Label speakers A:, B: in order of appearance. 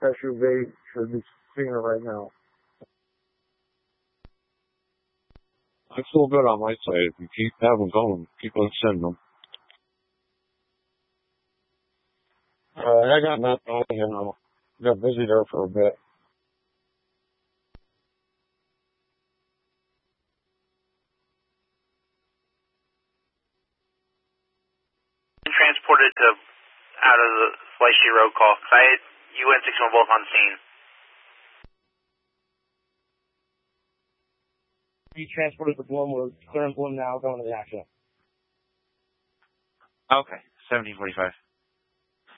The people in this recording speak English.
A: SUV should be seeing it right now.
B: I feel good on my side. If you keep having going, keep on sending them.
A: I got nothing, got busy there for a bit.
C: Transported out of the Fleishy Road call. I had you and 6-1 both on scene.
A: He transported the Bloom. We're clearing Bloom now, going to the accident.
C: Okay, 1745.